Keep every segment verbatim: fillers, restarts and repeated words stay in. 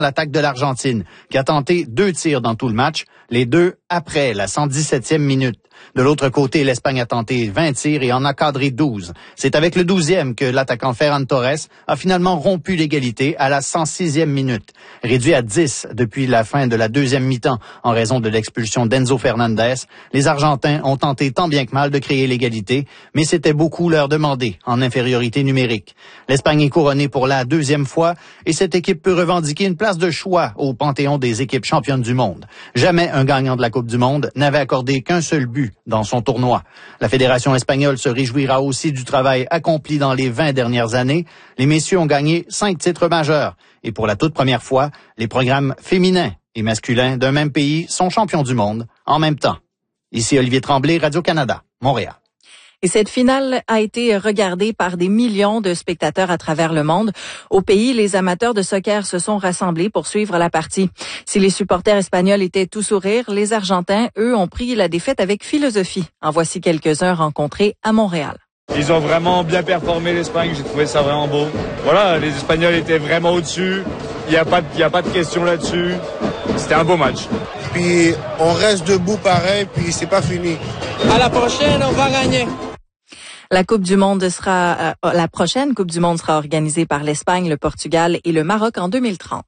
l'attaque de l'Argentine, qui a tenté deux tirs dans tout le match, les deux après la cent dix-septième minute. De l'autre côté, l'Espagne a tenté vingt tirs et en a cadré douze. C'est avec le douzième que l'attaquant Ferran Torres a finalement rompu l'égalité à la cent sixième minute. Réduit à dix depuis la fin de la deuxième mi-temps en raison de l'expulsion d'Enzo Fernandez, les Argentins ont tenté tant bien que mal de créer l'égalité, mais c'était beaucoup leur demander en infériorité numérique. L'Espagne est couronnée pour la deuxième fois et cette équipe peut revendiquer une place de choix au panthéon des équipes championnes du monde. Jamais un gagnant de la Coupe du Monde n'avait accordé qu'un seul but dans son tournoi. La Fédération espagnole se réjouira aussi du travail accompli dans les vingt dernières années. Les messieurs ont gagné cinq titres majeurs. Et pour la toute première fois, les programmes féminins et masculins d'un même pays sont champions du monde en même temps. Ici Olivier Tremblay, Radio-Canada, Montréal. Et cette finale a été regardée par des millions de spectateurs à travers le monde. Au pays, les amateurs de soccer se sont rassemblés pour suivre la partie. Si les supporters espagnols étaient tout sourire, les Argentins, eux, ont pris la défaite avec philosophie. En voici quelques-uns rencontrés à Montréal. Ils ont vraiment bien performé, l'Espagne. J'ai trouvé ça vraiment beau. Voilà, les Espagnols étaient vraiment au-dessus. Il n'y a pas de, il y a pas de question là-dessus. C'était un beau match. Puis on reste debout pareil, puis c'est pas fini. À la prochaine, on va gagner. La Coupe du Monde sera, euh, la prochaine Coupe du Monde sera organisée par l'Espagne, le Portugal et le Maroc en deux mille trente.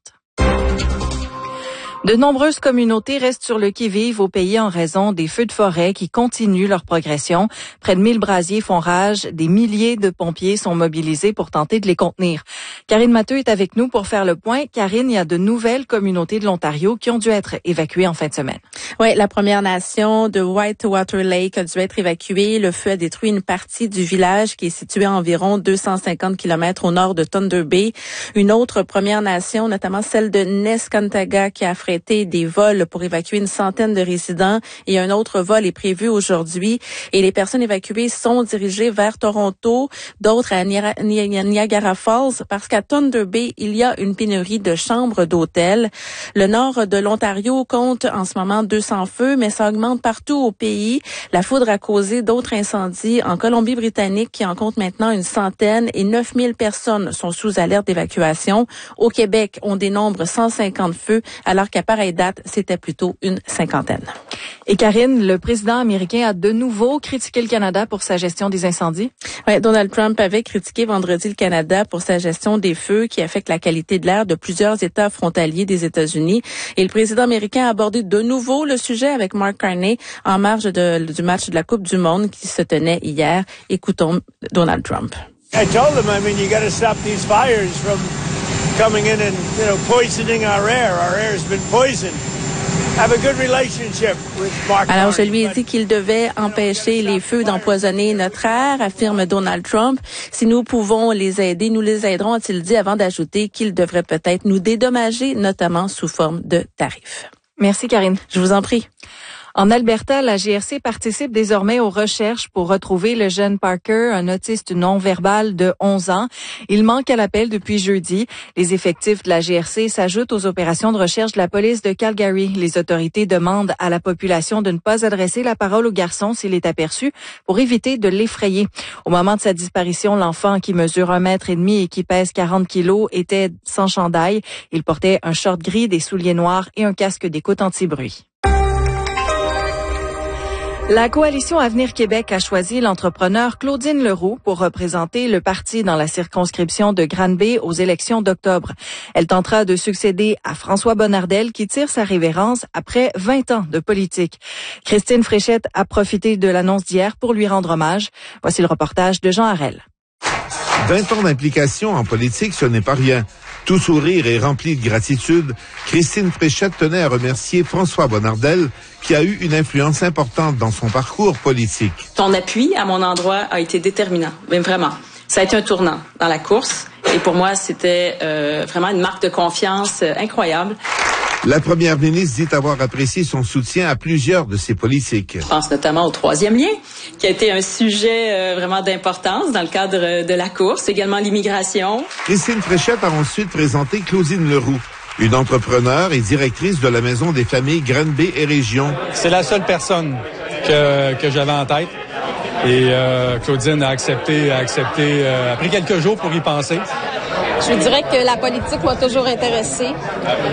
De nombreuses communautés restent sur le qui-vive au pays en raison des feux de forêt qui continuent leur progression. Près de mille brasiers font rage. Des milliers de pompiers sont mobilisés pour tenter de les contenir. Karine Matteux est avec nous pour faire le point. Karine, il y a de nouvelles communautés de l'Ontario qui ont dû être évacuées en fin de semaine. Oui, la Première Nation de Whitewater Lake a dû être évacuée. Le feu a détruit une partie du village qui est situé à environ deux cent cinquante kilomètres au nord de Thunder Bay. Une autre Première Nation, notamment celle de Neskantaga, qui a affrété des vols pour évacuer une centaine de résidents et un autre vol est prévu aujourd'hui. Et les personnes évacuées sont dirigées vers Toronto, d'autres à Niagara Falls, parce qu'à Thunder Bay, il y a une pénurie de chambres d'hôtel. Le nord de l'Ontario compte en ce moment deux cents feux, mais ça augmente partout au pays. La foudre a causé d'autres incendies en Colombie-Britannique qui en compte maintenant une centaine et neuf mille personnes sont sous alerte d'évacuation. Au Québec, on dénombre cent cinquante feux, alors qu'à pareille date, c'était plutôt une cinquantaine. Et Karine, le président américain a de nouveau critiqué le Canada pour sa gestion des incendies. Ouais, Donald Trump avait critiqué vendredi le Canada pour sa gestion des feux qui affectent la qualité de l'air de plusieurs États frontaliers des États-Unis. Et le président américain a abordé de nouveau le sujet avec Mark Carney en marge de, du match de la Coupe du Monde qui se tenait hier. Écoutons Donald Trump. I told him, I mean, you got to stop these fires from coming in and, you know, poisoning our air. Our air has been poisoned. Have a good relationship with Mark. Alors, je lui ai dit qu'il devait empêcher les feux d'empoisonner notre air, affirme Donald Trump. Si nous pouvons les aider, nous les aiderons, a-t-il dit, avant d'ajouter qu'il devrait peut-être nous dédommager, notamment sous forme de tarifs. Merci, Karine. Je vous en prie. En Alberta, la G R C participe désormais aux recherches pour retrouver le jeune Parker, un autiste non-verbal de onze ans. Il manque à l'appel depuis jeudi. Les effectifs de la G R C s'ajoutent aux opérations de recherche de la police de Calgary. Les autorités demandent à la population de ne pas adresser la parole au garçon s'il est aperçu pour éviter de l'effrayer. Au moment de sa disparition, l'enfant qui mesure un mètre et demi et qui pèse quarante kilos était sans chandail. Il portait un short gris, des souliers noirs et un casque d'écoute anti-bruit. La coalition Avenir Québec a choisi l'entrepreneur Claudine Leroux pour représenter le parti dans la circonscription de Granby aux élections d'octobre. Elle tentera de succéder à François Bonnardel qui tire sa révérence après vingt ans de politique. Christine Fréchette a profité de l'annonce d'hier pour lui rendre hommage. Voici le reportage de Jean Harel. vingt ans d'implication en politique, ce n'est pas rien. Tout sourire et rempli de gratitude, Christine Fréchette tenait à remercier François Bonnardel, qui a eu une influence importante dans son parcours politique. Ton appui à mon endroit a été déterminant, mais vraiment. Ça a été un tournant dans la course et pour moi, c'était euh, vraiment une marque de confiance euh, incroyable. La première ministre dit avoir apprécié son soutien à plusieurs de ses politiques. Je pense notamment au troisième lien, qui a été un sujet euh, vraiment d'importance dans le cadre de la course, également l'immigration. Christine Fréchette a ensuite présenté Claudine Leroux, une entrepreneure et directrice de la Maison des familles Granby et Région. C'est la seule personne que, que j'avais en tête. Et euh, Claudine a accepté, a accepté, euh, a pris quelques jours pour y penser. Je dirais que la politique m'a toujours intéressée.